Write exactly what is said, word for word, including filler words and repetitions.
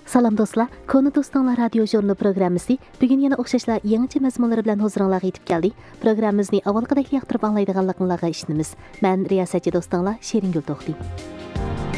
Salam dostlar, Konu Dostlar Radio Jurnalı programmasi bugun yana o'xshashlar yangicha mazmunlar bilan huzuringizga yetib keldik. Programmamizni avvalgidek yoqtirib anglaydiganliklaringizga ishonamiz. Men riyosatchi do'stinglar Sheringul To'xti.